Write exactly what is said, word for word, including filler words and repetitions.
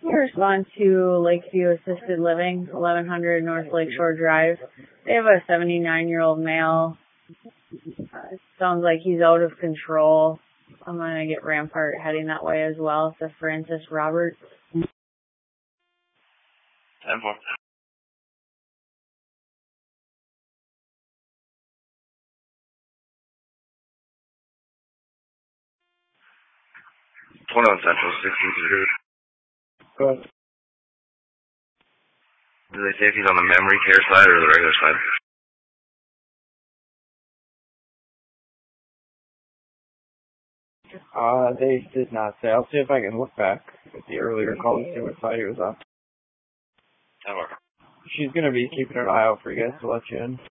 Respond to Lakeview Assisted Living, eleven hundred North Lakeshore Drive. They have a seventy-nine-year-old male. Uh, sounds like he's out of control. I'm going to get Rampart heading that way as well. It's a Francis Roberts. ten four. twenty-one Central, sixty-three. Go ahead. Do they say if he's on the memory care side or the regular side? Uh, they did not say. I'll see if I can look back at the earlier call to see what side he was on. ten four. She's going to be keeping an eye out for you guys to let you in.